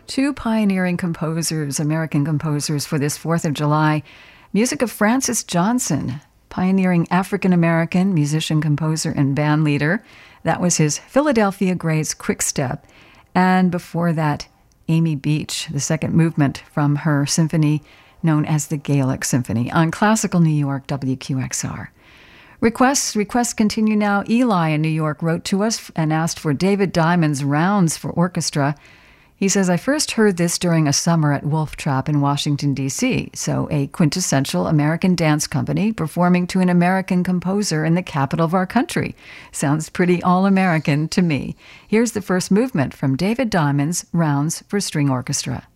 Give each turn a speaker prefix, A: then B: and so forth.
A: Two pioneering composers, American composers, for this 4th of July. Music of Francis Johnson, pioneering African-American musician, composer, and band leader. That was his Philadelphia Grays Quick Step. And before that, Amy Beach, the second movement from her symphony known as the Gaelic Symphony on Classical New York WQXR. Requests continue now. Eli in New York wrote to us and asked for David Diamond's Rounds for Orchestra. He says, I first heard this during a summer at Wolf Trap in Washington, D.C., so a quintessential American dance company performing to an American composer in the capital of our country. Sounds pretty all-American to me. Here's the first movement from David Diamond's Rounds for String Orchestra.